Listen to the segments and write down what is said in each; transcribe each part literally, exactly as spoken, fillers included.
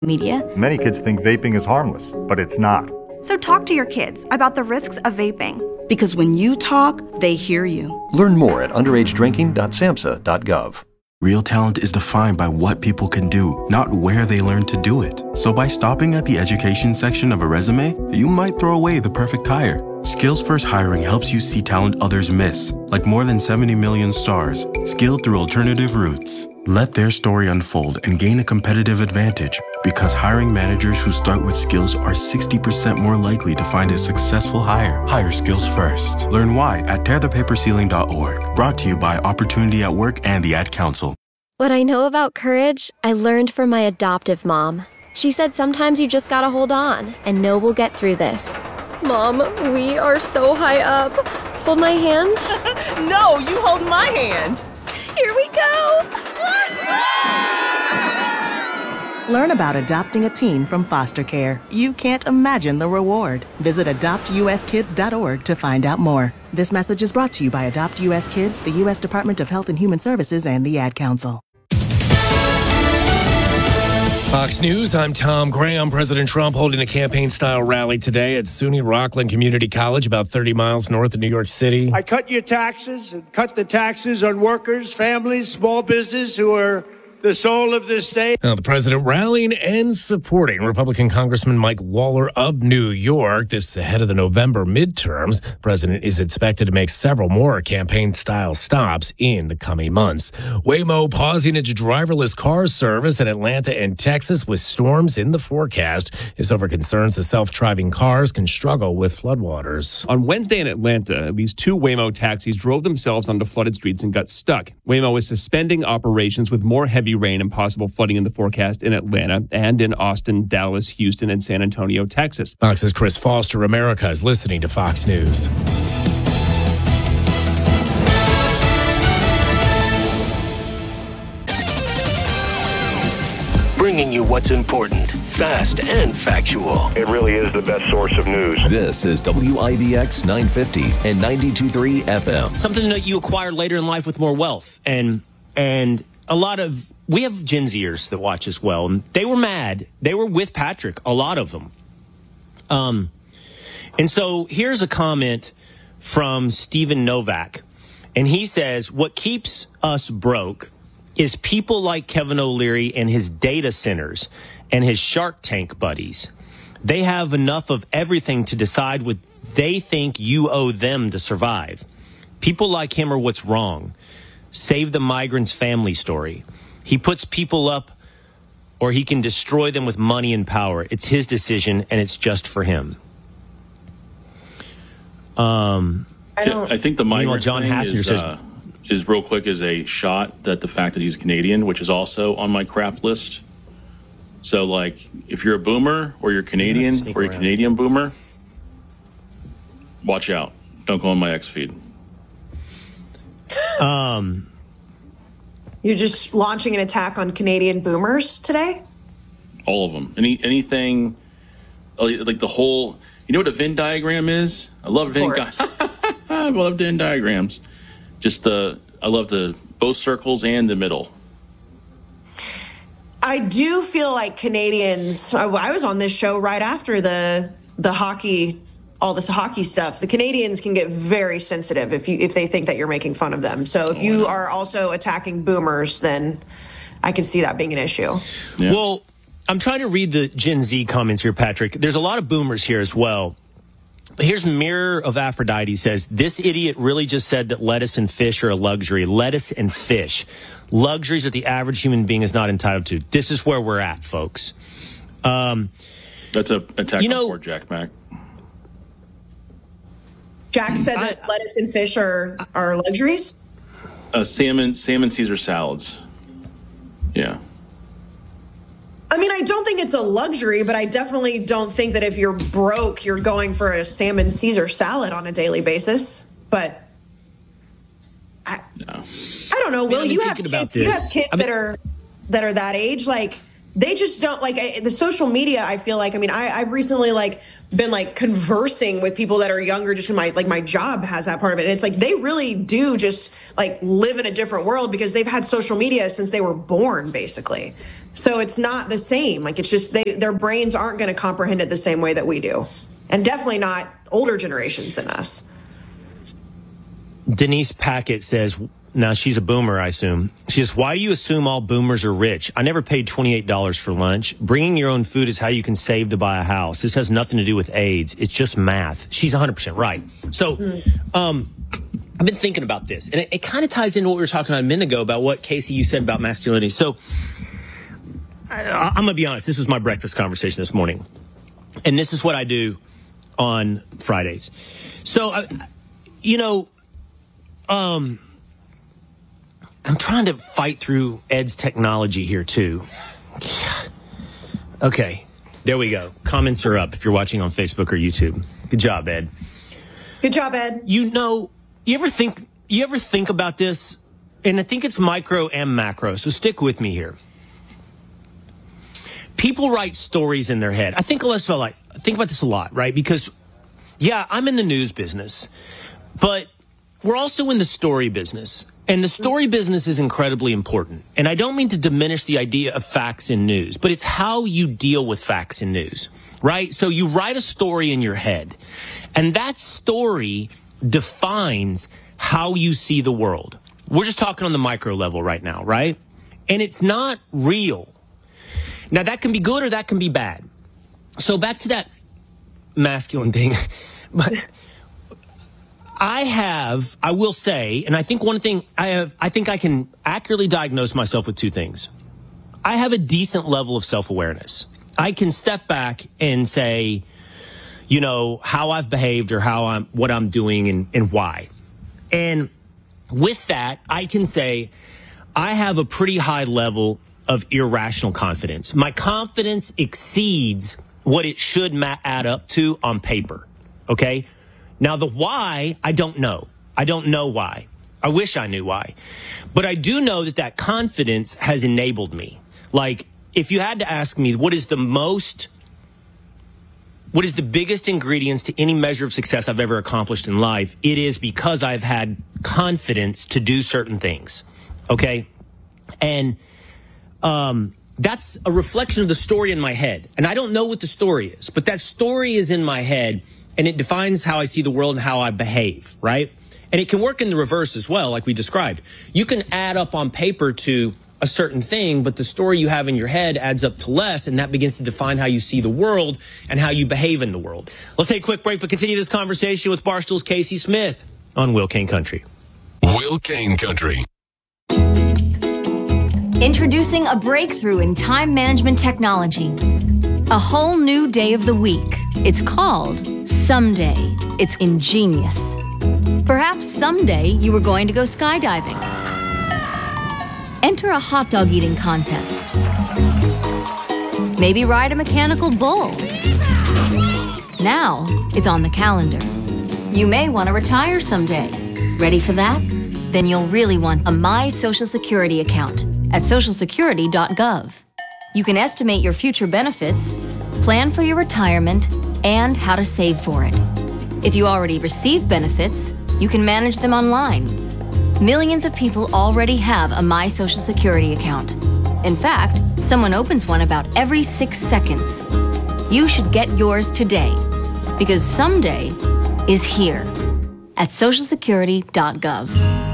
media. Many kids think vaping is harmless, but it's not. So talk to your kids about the risks of vaping. Because when you talk, they hear you. Learn more at underage drinking dot samhsa dot gov. Real talent is defined by what people can do, not where they learn to do it. So by stopping at the education section of a resume, you might throw away the perfect hire. Skills First Hiring helps you see talent others miss, like more than seventy million stars, skilled through alternative routes. Let their story unfold and gain a competitive advantage, because hiring managers who start with skills are sixty percent more likely to find a successful hire. Hire skills first. Learn why at tear the paper ceiling dot org. Brought to you by Opportunity at Work and the Ad Council. What I know about courage, I learned from my adoptive mom. She said sometimes you just gotta hold on and know we'll get through this. Mom, we are so high up. Hold my hand. No, you hold my hand. Here we go. Learn about adopting a teen from foster care. You can't imagine the reward. Visit adopt u s kids dot org to find out more. This message is brought to you by Adopt U S Kids, the U S Department of Health and Human Services, and the Ad Council. Fox News, I'm Tom Graham. President Trump holding a campaign-style rally today at SUNY Rockland Community College, about thirty miles north of New York City. I cut your taxes and cut the taxes on workers, families, small business who are the soul of this state. Now, the president rallying and supporting Republican Congressman Mike Lawler of New York. This ahead of the November midterms. The president is expected to make several more campaign-style stops in the coming months. Waymo pausing its driverless car service in Atlanta and Texas with storms in the forecast. Is over concerns the self-driving cars can struggle with floodwaters. On Wednesday in Atlanta, at least two Waymo taxis drove themselves onto flooded streets and got stuck. Waymo is suspending operations with more heavy rain and possible flooding in the forecast in Atlanta and in Austin, Dallas, Houston, and San Antonio, Texas. Fox's Chris Foster. America is listening to Fox News. Bringing you what's important, fast and factual. It really is the best source of news. This is W I B X nine fifty and ninety-two point three F M. Something that you acquire later in life with more wealth. And and a lot of, we have Gen Zers that watch as well. And they were mad. They were with Patrick, a lot of them. Um, and so here's a comment from Steven Novak. And he says, what keeps us broke is people like Kevin O'Leary and his data centers and his Shark Tank buddies. They have enough of everything to decide what they think you owe them to survive. People like him are what's wrong. Save the migrant's family story. He puts people up or he can destroy them with money and power. It's his decision and it's just for him. Um, I, don't, I think the migrant John thing Hassner is, says, uh, is real quick is a shot that the fact that he's Canadian, which is also on my crap list. So, like, if you're a boomer or you're Canadian or you're a Canadian boomer, watch out. Don't go on my X feed. Um, You're just launching an attack on Canadian boomers today? All of them. Any anything, like the whole, you know what a Venn diagram is? I love Venn diagrams. I love Venn diagrams. Just the, I love the both circles and the middle. I do feel like Canadians, I, I was on this show right after the the hockey, all this hockey stuff. The Canadians can get very sensitive if you if they think that you're making fun of them. So if oh, you are also attacking boomers, then I can see that being an issue. Yeah. Well, I'm trying to read the Gen Z comments here, Patrick. There's a lot of boomers here as well. But here's Mirror of Aphrodite says, this idiot really just said that lettuce and fish are a luxury. Lettuce and fish. Luxuries that the average human being is not entitled to. This is where we're at, folks. Um, That's a attack you know, on poor Jack Mac. Jack said that I, lettuce and fish are, are luxuries? Uh, salmon, salmon Caesar salads. Yeah. I mean, I don't think it's a luxury, but I definitely don't think that if you're broke, you're going for a salmon Caesar salad on a daily basis. But I, no. I don't know. Will, I mean, you have kids. You have kids I mean, that are that are that age. Like, they just don't like I, the social media. I feel like, I mean, I, I've recently like been like conversing with people that are younger, just my, like my job has that part of it. And it's like, they really do just like live in a different world because they've had social media since they were born, basically. So it's not the same. Like, it's just, they, their brains aren't going to comprehend it the same way that we do. And definitely not older generations than us. Denise Packett says, now she's a boomer, I assume. She says, why do you assume all boomers are rich? I never paid twenty-eight dollars for lunch. Bringing your own food is how you can save to buy a house. This has nothing to do with AIDS. It's just math. She's one hundred percent right. So, um, I've been thinking about this, and it, it kind of ties into what we were talking about a minute ago about what, Casey, you said about masculinity. So, I, I'm going to be honest. This was my breakfast conversation this morning, and this is what I do on Fridays. So, I, you know, um... I'm trying to fight through Ed's technology here, too. Okay, there we go. Comments are up if you're watching on Facebook or YouTube. Good job, Ed. Good job, Ed. You know, you ever think you ever think about this? And I think it's micro and macro, so stick with me here. People write stories in their head. I think less about like I think about this a lot, right? Because, yeah, I'm in the news business, but we're also in the story business. And the story business is incredibly important. And I don't mean to diminish the idea of facts in news, but it's how you deal with facts in news, right? So you write a story in your head, and that story defines how you see the world. We're just talking on the micro level right now, right? And it's not real. Now, that can be good or that can be bad. So back to that masculine thing. But I have, I will say, and I think one thing I have, I think I can accurately diagnose myself with two things. I have a decent level of self-awareness. I can step back and say, you know, how I've behaved or how I'm, what I'm doing and, and why. And with that, I can say I have a pretty high level of irrational confidence. My confidence exceeds what it should ma- add up to on paper. Okay? Now, the why, I don't know. I don't know why. I wish I knew why. But I do know that that confidence has enabled me. Like, if you had to ask me, what is the most, what is the biggest ingredients to any measure of success I've ever accomplished in life, it is because I've had confidence to do certain things. Okay? And um, that's a reflection of the story in my head. And I don't know what the story is, but that story is in my head. And it defines how I see the world and how I behave, right? And it can work in the reverse as well, like we described. You can add up on paper to a certain thing, but the story you have in your head adds up to less, and that begins to define how you see the world and how you behave in the world. Let's take a quick break, but continue this conversation with Barstool's Casey Smith on Will Kane Country. Will Kane Country. Introducing a breakthrough in time management technology. A whole new day of the week. It's called Someday. It's ingenious. Perhaps someday you were going to go skydiving. Enter a hot dog eating contest. Maybe ride a mechanical bull. Now it's on the calendar. You may want to retire someday. Ready for that? Then you'll really want a My Social Security account at social security dot gov. You can estimate your future benefits, plan for your retirement, and how to save for it. If you already receive benefits, you can manage them online. Millions of people already have a My Social Security account. In fact, someone opens one about every six seconds. You should get yours today, because someday is here at social security dot gov.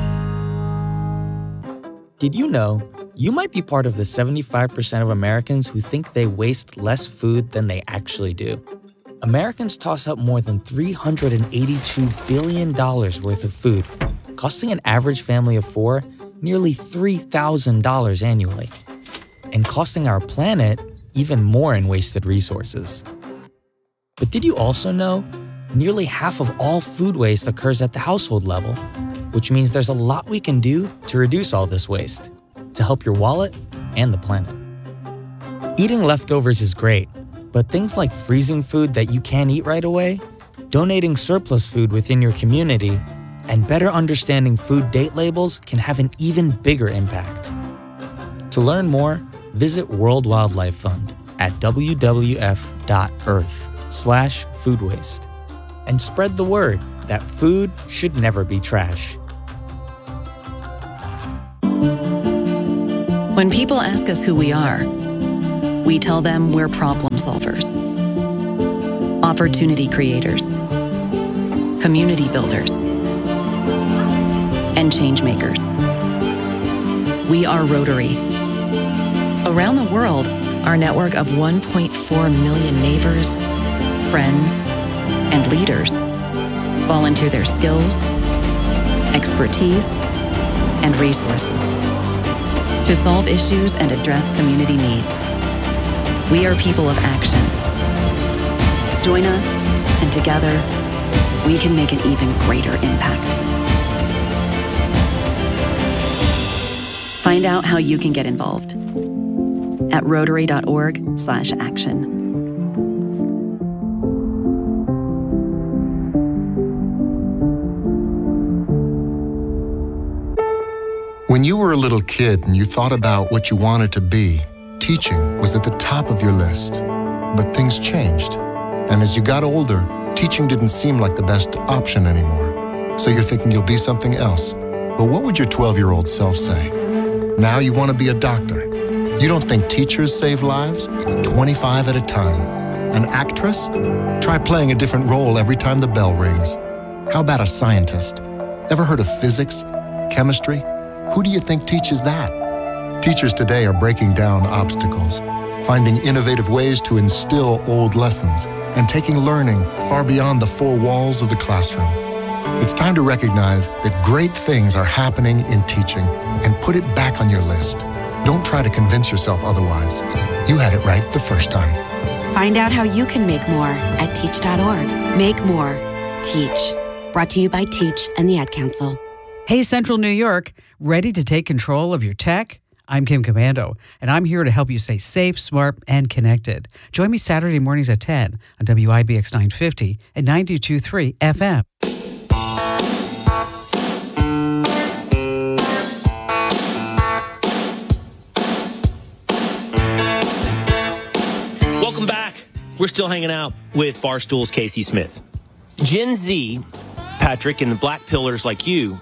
Did you know you might be part of the seventy-five percent of Americans who think they waste less food than they actually do? Americans toss out more than three hundred eighty-two billion dollars worth of food, costing an average family of four nearly three thousand dollars annually, and costing our planet even more in wasted resources. But did you also know nearly half of all food waste occurs at the household level, which means there's a lot we can do to reduce all this waste, to help your wallet and the planet. Eating leftovers is great, but things like freezing food that you can't eat right away, donating surplus food within your community, and better understanding food date labels can have an even bigger impact. To learn more, visit World Wildlife Fund at w w f dot earth slash food waste and spread the word that food should never be trash. When people ask us who we are, we tell them we're problem solvers, opportunity creators, community builders, and change makers. We are Rotary. Around the world, our network of one point four million neighbors, friends, and leaders volunteer their skills, expertise, and resources to solve issues and address community needs. We are people of action. Join us, and together, we can make an even greater impact. Find out how you can get involved at rotary.org slash action. When you were a little kid and you thought about what you wanted to be, teaching was at the top of your list. But things changed. And as you got older, teaching didn't seem like the best option anymore. So you're thinking you'll be something else. But what would your twelve-year-old self say? Now you want to be a doctor. You don't think teachers save lives? twenty-five at a time. An actress? Try playing a different role every time the bell rings. How about a scientist? Ever heard of physics? Chemistry? Who do you think teaches that? Teachers today are breaking down obstacles, finding innovative ways to instill old lessons, and taking learning far beyond the four walls of the classroom. It's time to recognize that great things are happening in teaching and put it back on your list. Don't try to convince yourself otherwise. You had it right the first time. Find out how you can make more at teach dot org. Make more. Teach. Brought to you by Teach and the Ad Council. Hey, Central New York, ready to take control of your tech? I'm Kim Commando, and I'm here to help you stay safe, smart, and connected. Join me Saturday mornings at ten on W I B X nine fifty and ninety-two point three F M. Welcome back. We're still hanging out with Barstool's Casey Smith. Gen Z, Patrick, and the black pillars like you,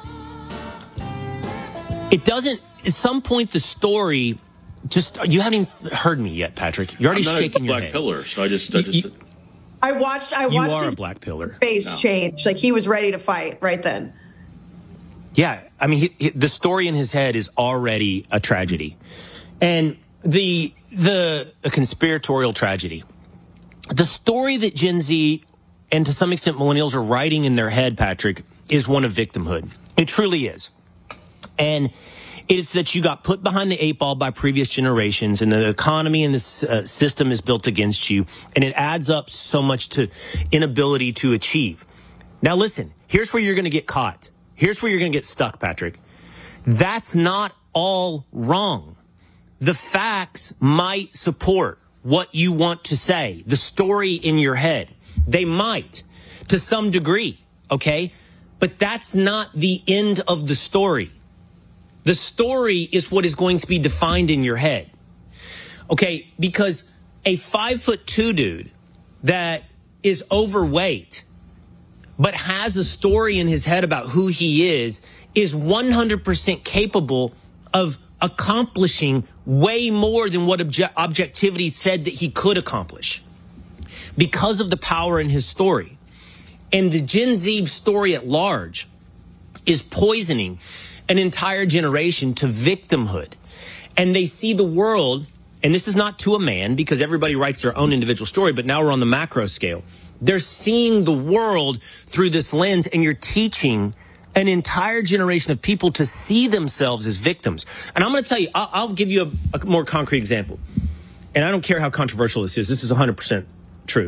it doesn't, at some point the story, just, you haven't heard me yet, Patrick. You're already I'm not shaking a your black head. pillar, so I just, I just. You, I watched, I you watched are his a black pillar. face No. change. Like he was ready to fight right then. Yeah, I mean, he, he, the story in his head is already a tragedy. And the, the, a conspiratorial tragedy. The story that Gen Z and to some extent millennials are writing in their head, Patrick, is one of victimhood. It truly is. And it's that you got put behind the eight ball by previous generations, and the economy and this uh, system is built against you, and it adds up so much to inability to achieve. Now listen, here's where you're going to get caught. Here's where you're going to get stuck, Patrick. That's not all wrong. The facts might support what you want to say, the story in your head. They might, to some degree, okay? But that's not the end of the story. The story is what is going to be defined in your head. Okay, because a five foot two dude that is overweight but has a story in his head about who he is is one hundred percent capable of accomplishing way more than what obje- objectivity said that he could accomplish because of the power in his story. And the Gen Z story at large is poisoning an entire generation to victimhood. And they see the world, and this is not to a man because everybody writes their own individual story, but now we're on the macro scale. They're seeing the world through this lens, and you're teaching an entire generation of people to see themselves as victims. And I'm going to tell you, I'll, I'll give you a, a more concrete example. And I don't care how controversial this is. This is one hundred percent true.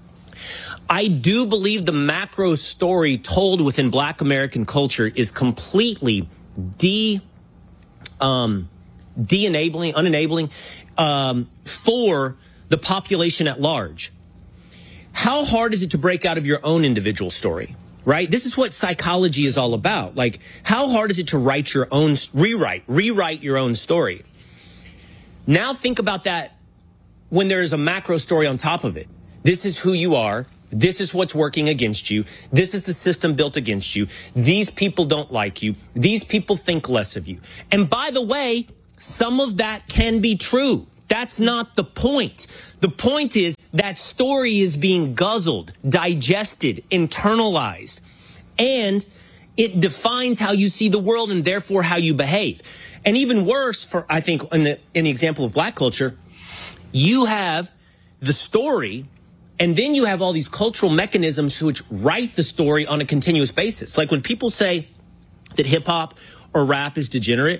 I do believe the macro story told within Black American culture is completely de, um, de-enabling, unenabling um, for the population at large. How hard is it to break out of your own individual story, right? This is what psychology is all about. Like, how hard is it to write your own, rewrite, rewrite your own story? Now think about that when there's a macro story on top of it. This is who you are. This is what's working against you. This is the system built against you. These people don't like you. These people think less of you. And by the way, some of that can be true. That's not the point. The point is that story is being guzzled, digested, internalized, and it defines how you see the world and therefore how you behave. And even worse, for I think in the, in the example of black culture, you have the story, and then you have all these cultural mechanisms which write the story on a continuous basis. Like when people say that hip hop or rap is degenerate,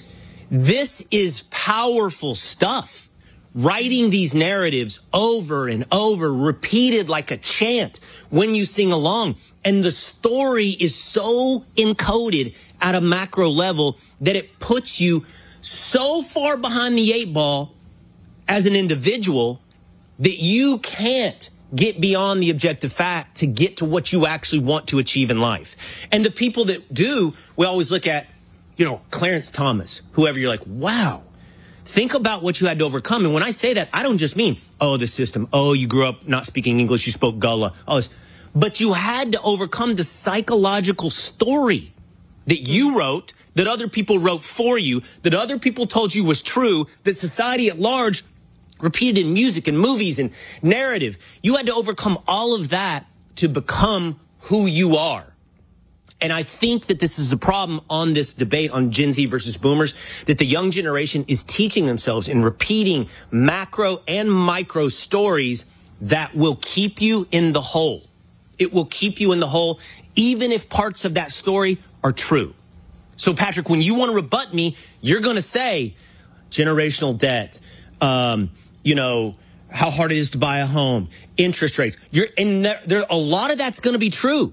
this is powerful stuff. Writing these narratives over and over, repeated like a chant when you sing along. And the story is so encoded at a macro level that it puts you so far behind the eight ball as an individual that you can't get beyond the objective fact to get to what you actually want to achieve in life. And the people that do, we always look at, you know, Clarence Thomas, whoever, you're like, wow, think about what you had to overcome. And when I say that, I don't just mean, oh, the system. Oh, you grew up not speaking English. You spoke Gullah. Oh, but you had to overcome the psychological story that you wrote, that other people wrote for you, that other people told you was true, that society at large repeated in music and movies and narrative. You had to overcome all of that to become who you are. And I think that this is the problem on this debate on Gen Z versus boomers, that the young generation is teaching themselves and repeating macro and micro stories that will keep you in the hole. It will keep you in the hole, even if parts of that story are true. So, Patrick, when you want to rebut me, you're going to say generational debt, um, you know, how hard it is to buy a home, interest rates. You're, and there, there, a lot of that's going to be true.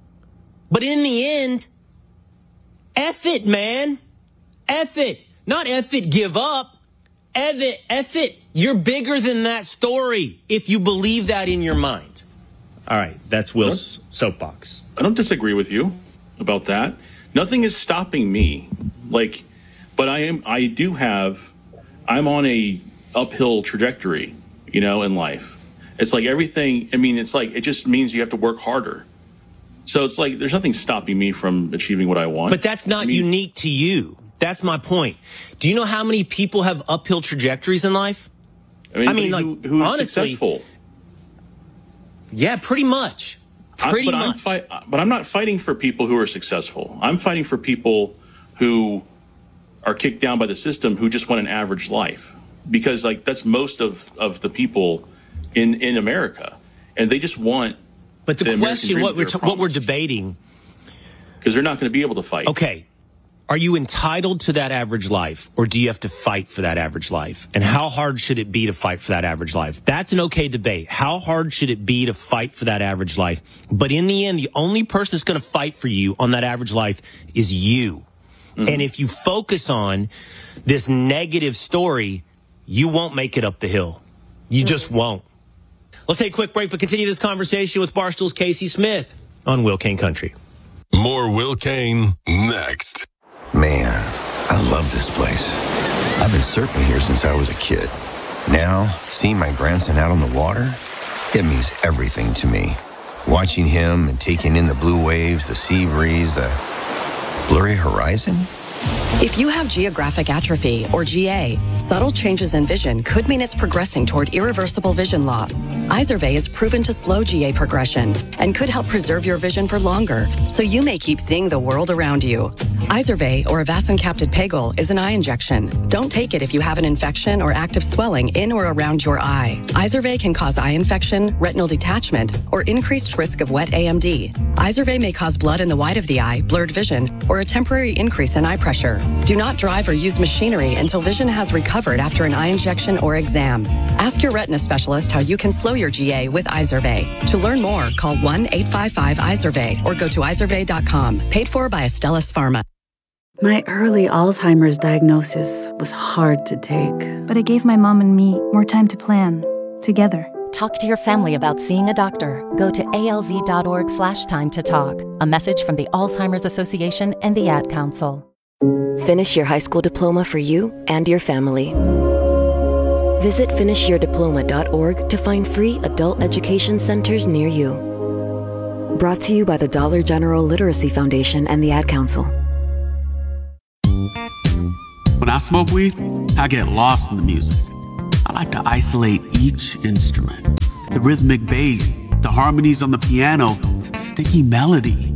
But in the end, F it, man. F it. Not F it, give up. F it, F it. You're bigger than that story if you believe that in your mind. All right, that's Will's soapbox. I don't disagree with you about that. Nothing is stopping me. Like, but I am, I do have, I'm on a uphill trajectory, you know, in life. It's like everything, I mean, it's like, it just means you have to work harder. So it's like there's nothing stopping me from achieving what I want. But that's not I mean, unique to you. That's my point. Do you know how many people have uphill trajectories in life? I mean, I mean like, who, who's honestly, successful? Yeah, pretty much. Pretty I, but much. I'm fight, but I'm not fighting for people who are successful. I'm fighting for people who are kicked down by the system who just want an average life. Because like that's most of, of the people in, in America. And they just want But the, the question, what we're, t- what we're debating. Because they're not going to be able to fight. Okay. Are you entitled to that average life, or do you have to fight for that average life? And how hard should it be to fight for that average life? That's an okay debate. How hard should it be to fight for that average life? But in the end, the only person that's going to fight for you on that average life is you. Mm-hmm. And if you focus on this negative story, you won't make it up the hill. You just won't. Let's take a quick break, but continue this conversation with Barstool's Casey Smith on Will Kane Country. More Will Kane next. Man, I love this place. I've been surfing here since I was a kid. Now, seeing my grandson out on the water, it means everything to me. Watching him and taking in the blue waves, the sea breeze, the blurry horizon. If you have geographic atrophy, or G A, subtle changes in vision could mean it's progressing toward irreversible vision loss. Izervay is proven to slow G A progression and could help preserve your vision for longer, so you may keep seeing the world around you. Izervay, or avacincaptad pegol, is an eye injection. Don't take it if you have an infection or active swelling in or around your eye. Izervay can cause eye infection, retinal detachment, or increased risk of wet A M D. Izervay may cause blood in the white of the eye, blurred vision, or a temporary increase in eye pressure. Do not drive or use machinery until vision has recovered after an eye injection or exam. Ask your retina specialist how you can slow your G A with Izervay. To learn more, call one eight five five Izervay or go to izervay dot com. Paid for by Astellas Pharma. My early Alzheimer's diagnosis was hard to take. But it gave my mom and me more time to plan, together. Talk to your family about seeing a doctor. Go to alz.org slash time to talk. A message from the Alzheimer's Association and the Ad Council. Finish your high school diploma for you and your family. Visit finish your diploma dot org to find free adult education centers near you. Brought to you by the Dollar General Literacy Foundation and the Ad Council. When I smoke weed, I get lost in the music. I like to isolate each instrument. The rhythmic bass, the harmonies on the piano, the sticky melody.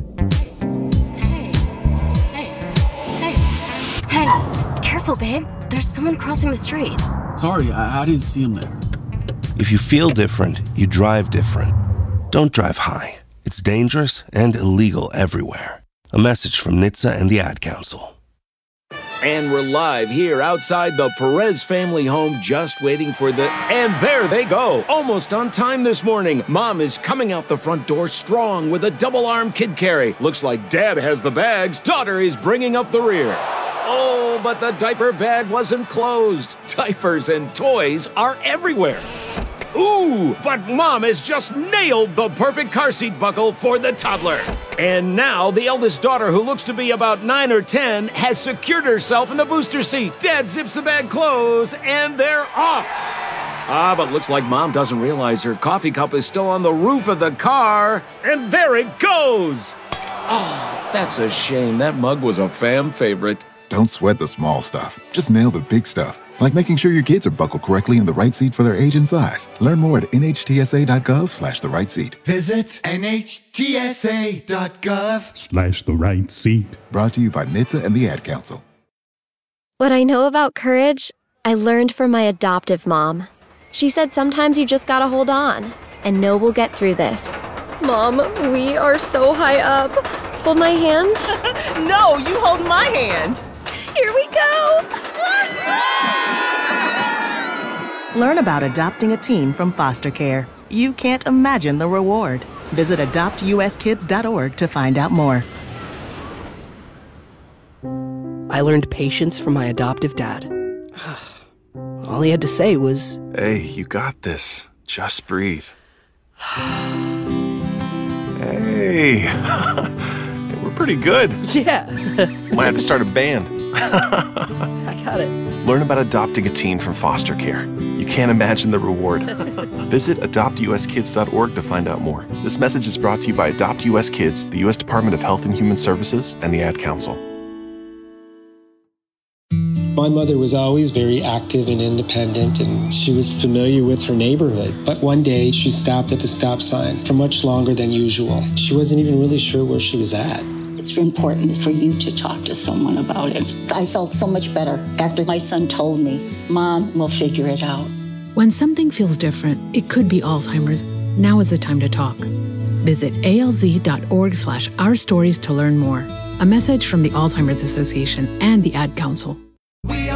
Hey, careful, babe. There's someone crossing the street. Sorry, I, I didn't see him there. If you feel different, you drive different. Don't drive high. It's dangerous and illegal everywhere. A message from N H T S A and the Ad Council. And we're live here outside the Perez family home, just waiting for the... And there they go, almost on time this morning. Mom is coming out the front door strong with a double-arm kid carry. Looks like Dad has the bags. Daughter is bringing up the rear. Oh, but the diaper bag wasn't closed. Diapers and toys are everywhere. Ooh, but Mom has just nailed the perfect car seat buckle for the toddler. And now the eldest daughter, who looks to be about nine or ten, has secured herself in the booster seat. Dad zips the bag closed, and they're off. Ah, but looks like Mom doesn't realize her coffee cup is still on the roof of the car. And there it goes. Oh, that's a shame. That mug was a fam favorite. Don't sweat the small stuff. Just nail the big stuff. Like making sure your kids are buckled correctly in the right seat for their age and size. Learn more at N H T S A dot gov slash the right seat. Visit N H T S A dot gov Slash the right seat. Brought to you by N H T S A and the Ad Council. What I know about courage, I learned from my adoptive mom. She said sometimes you just gotta hold on and know we'll get through this. Mom, we are so high up. Hold my hand. No, you hold my hand. Here we go. Learn about adopting a teen from foster care. You can't imagine the reward. Visit adopt U S kids dot org to find out more. I learned patience from my adoptive dad. All he had to say was, "Hey, you got this. Just breathe." Hey, we're pretty good. Yeah. Might have to start a band. I got it. Learn about adopting a teen from foster care. You can't imagine the reward. Visit adopt U S kids dot org to find out more. This message is brought to you by Adopt U S Kids, the U S Department of Health and Human Services, and the Ad Council. My mother was always very active and independent, and she was familiar with her neighborhood. But one day, she stopped at the stop sign for much longer than usual. She wasn't even really sure where she was at. It's important for you to talk to someone about it. I felt so much better after my son told me, Mom, we'll figure it out. When something feels different, it could be Alzheimer's. Now is the time to talk. Visit A L Z dot org slash our stories to learn more. A message from the Alzheimer's Association and the Ad Council.